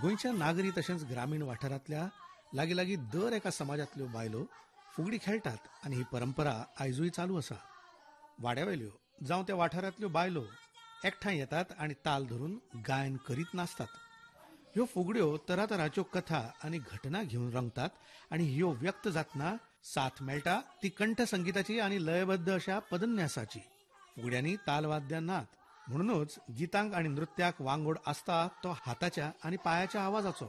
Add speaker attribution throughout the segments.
Speaker 1: गोंयच्या नागरी तशेंच ग्रामीण वाठारांतल्या लागीं दर एका समाजांतल्यो बायलो फुगडी खेळटात आनी ही परंपरा आयजूय चालू आसा. वाड्यावेल्यो जावं त्या वाठारांतल्यो बायलो एकठांय येतात आनी ताल धरून गायन करीत नाचतात. ह्यो फुगड्यो तरातरांच्यो कथा आनी घटना घेवन रंगतात आनी ह्यो व्यक्त जातना साथ मेळटा ती कंठ संगीताची आनी लयबद्ध अशा पदन्यासाची. फुगड्यांनी तालवाद्यां नात, म्हणूनच गितांक आनी नृत्याक वांगड आसता तो हाताच्या आनी पायाच्या आवाजाचो.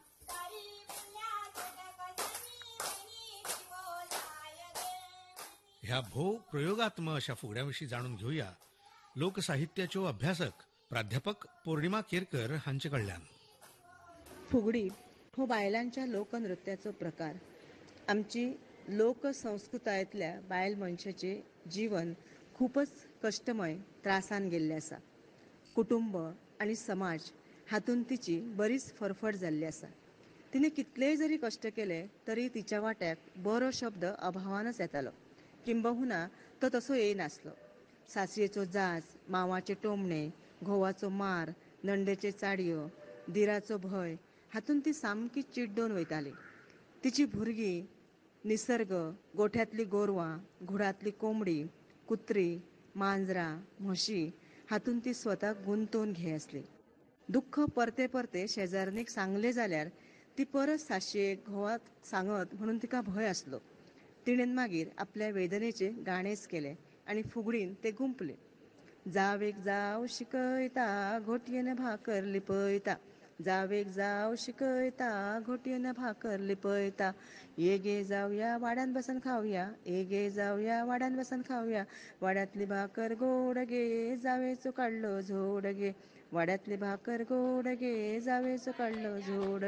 Speaker 1: ह्या भोव प्रयोगात्मक अशा फुगड्यांविशीं जाणून घेवया लोकसाहित्याच्यो अभ्यासक प्राध्यापक पौर्णिमा केरकर हांचे कडल्यान.
Speaker 2: फुगडी हो बायलांच्या लोकनृत्याचो प्रकार. आमची लोकसंस्कृतायेंतल्या बायल मनशाचे जीवन खूपच कष्टमय त्रासान गेल्लें आसा. कुटुंब आनी समाज हातूंत तिची बरीच फरफड जाल्ली आसा. तिने कितलेय जरी कश्ट केले तरी तिच्या वाट्याक बरो शब्द अभावानच येतालो, किंबहुना तो तसो येयनासलो. सासयेचो जाच, मांवाचे टोमणे, घोवाचो मार, नंडेचे चाडयो, दिराचो भय हातूंत ती सामकी चिड्डून वयताली. तिची भुरगीं, निसर्ग, गोठ्यांतली गोरवां, घुडांतली कोंबडी, कुत्री, मांजरां, म्हशी हातूंत ती स्वताक गुंतोवन घे आसली. दुख्ख परते परते शेजारणीक सांगलें जाल्यार ती परत सासयेक घोवाक सांगत म्हणून तिका भंय आसलो. तिणेन मागीर आपल्या वेदनेचे गाणेच केले आनी फुगडीन ते गुंपले. जावेक जाव शिकयता घोटयेन भाकर लिपयता, जावेक जाव शिकयता घोटयेन भाकर लिपयता, ये गे जावया वाड्यान बसन खावया, ये गे जावया वाड्यान बसन खावया, वाड्यातली भाकर गोड गे जावेचो काडलो झोड गे, वाड्यातली भाकर गोड गे जावेचो काडलो झोड